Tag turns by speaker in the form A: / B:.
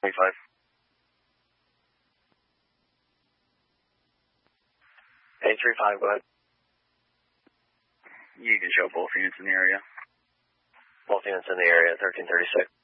A: 25. A35, go ahead.
B: You can show both units in the area.
A: Both units in the area, 1336.